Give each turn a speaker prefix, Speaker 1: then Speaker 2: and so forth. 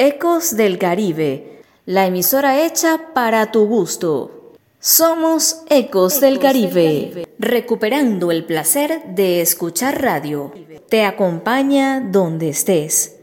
Speaker 1: Ecos del Caribe, la emisora hecha para tu gusto. Somos Ecos del Caribe, recuperando el placer de escuchar radio. Te acompaña donde estés.